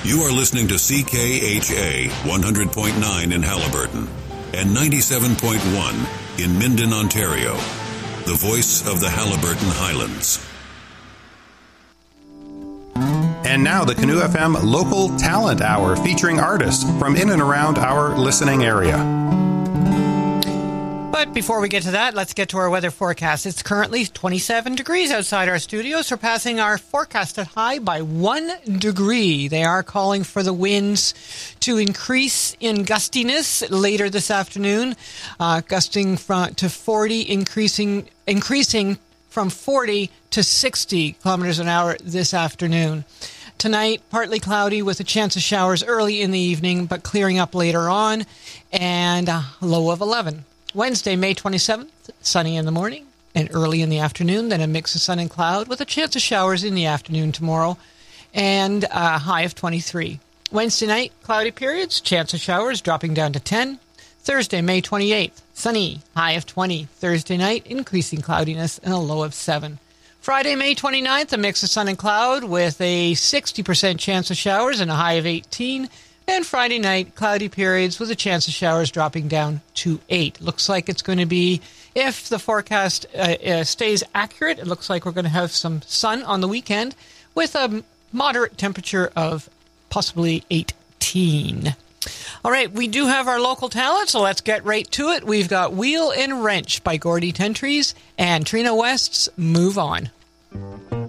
You are listening to CKHA 100.9 in Halliburton and 97.1 in Minden, Ontario. The voice of the Halliburton Highlands. And now the Canoe FM Local Talent Hour, featuring artists from in and around our listening area. But before we get to that, let's get to our weather forecast. It's currently 27 degrees outside our studio, surpassing our forecasted high by 1 degree. They are calling for the winds to increase in gustiness later this afternoon, gusting to 40, increasing from 40 to 60 kilometers an hour this afternoon. Tonight, partly cloudy with a chance of showers early in the evening, but clearing up later on, and a low of 11. Wednesday, May 27th, sunny in the morning and early in the afternoon, then a mix of sun and cloud with a chance of showers in the afternoon tomorrow, and a high of 23. Wednesday night, cloudy periods, chance of showers dropping down to 10. Thursday, May 28th, sunny, high of 20. Thursday night, increasing cloudiness and a low of 7. Friday, May 29th, a mix of sun and cloud with a 60% chance of showers and a high of 18. And Friday night, cloudy periods with a chance of showers dropping down to 8. Looks like it's going to be, if the forecast stays accurate, it looks like we're going to have some sun on the weekend with a moderate temperature of possibly 18. All right, we do have our local talent, so let's get right to it. We've got Wheel and Wrench by Gordy Tentries and Trina West's Move On.